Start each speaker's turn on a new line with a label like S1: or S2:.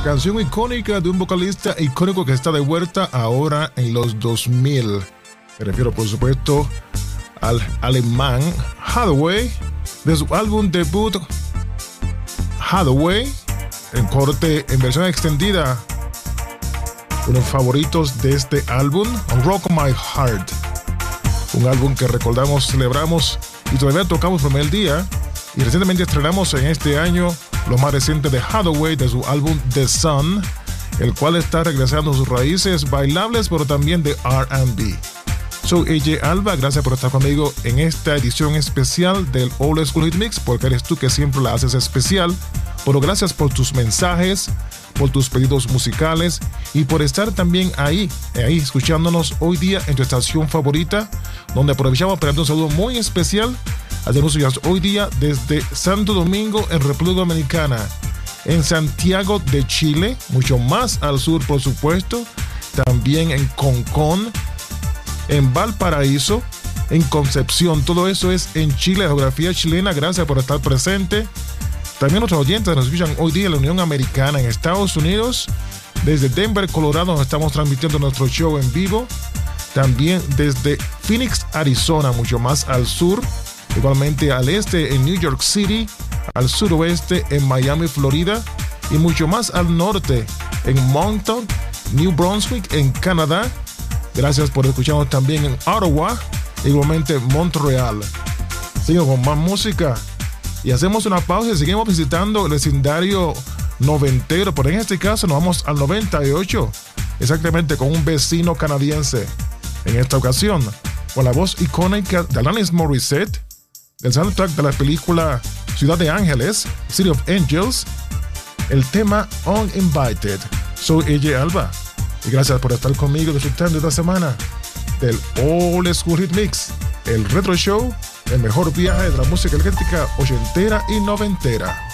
S1: Canción icónica de un vocalista icónico que está de vuelta ahora en los 2000. Me refiero, por supuesto, al alemán Hathaway, de su álbum debut Hathaway, en corte en versión extendida. Uno de los favoritos de este álbum, Rock My Heart. Un álbum que recordamos, celebramos y todavía tocamos por el día. Y recientemente estrenamos en este año lo más reciente de Hathaway, de su álbum The Sun, el cual está regresando a sus raíces bailables, pero también de R&B. Soy AJ Alba, gracias por estar conmigo en esta edición especial del Old School Hit Mix, porque eres tú que siempre la haces especial. Pero gracias por tus mensajes, por tus pedidos musicales y por estar también ahí escuchándonos hoy día en tu estación favorita, donde aprovechamos para darte un saludo muy especial. Hacemos hoy día desde Santo Domingo, en República Dominicana, en Santiago de Chile, mucho más al sur, por supuesto, también en Concón, en Valparaíso, en Concepción. Todo eso es en Chile, geografía chilena. Gracias por estar presente. También nuestros oyentes nos escuchan hoy día en la Unión Americana, en Estados Unidos, desde Denver, Colorado, donde estamos transmitiendo nuestro show en vivo. También desde Phoenix, Arizona, mucho más al sur. Igualmente al este en New York City, al suroeste en Miami, Florida, y mucho más al norte en Moncton, New Brunswick, en Canadá. Gracias por escucharnos también en Ottawa, igualmente Montreal. Seguimos con más música y hacemos una pausa y seguimos visitando el vecindario noventero, pero en este caso nos vamos al 98, exactamente con un vecino canadiense. En esta ocasión, con la voz icónica de Alanis Morissette, del soundtrack de la película Ciudad de Ángeles, City of Angels, el tema Uninvited. Soy AJ Alba y gracias por estar conmigo disfrutando esta semana del Old School Hit Mix, el Retro Show, el mejor viaje de la música eléctrica ochentera y noventera.